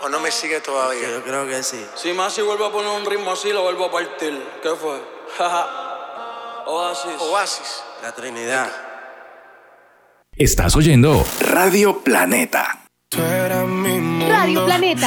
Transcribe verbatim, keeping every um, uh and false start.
¿O no me sigue todavía? Yo creo que sí. Si Masi vuelve a poner un ritmo así, lo vuelvo a partir. ¿Qué fue? Oasis. Oasis. La Trinidad. Estás oyendo Radio Planeta. Radio Planeta.